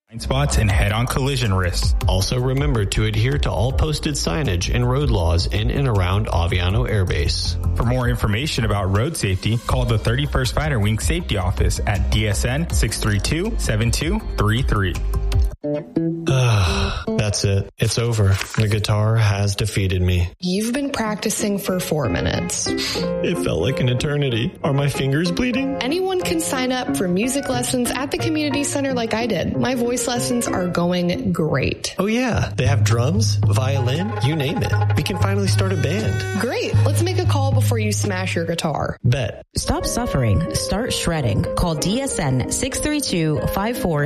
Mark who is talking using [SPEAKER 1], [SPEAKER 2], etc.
[SPEAKER 1] Spots and head-on collision risks.
[SPEAKER 2] Also remember to adhere to all posted signage and road laws in and around Aviano Air Base.
[SPEAKER 1] For more information about road safety, call the 31st Fighter Wing Safety Office at DSN 632-7233.
[SPEAKER 2] That's it. It's over. The guitar has defeated me.
[SPEAKER 3] You've been practicing for 4 minutes.
[SPEAKER 2] It felt like an eternity. Are my fingers bleeding?
[SPEAKER 3] Anyone can sign up for music lessons at the community center like I did. My voice lessons are going great.
[SPEAKER 2] Oh yeah, they have drums, violin, you name it. We can finally start a band.
[SPEAKER 3] Great. Let's make a call before you smash your guitar.
[SPEAKER 2] Bet.
[SPEAKER 4] Stop suffering. Start shredding. Call DSN 632-54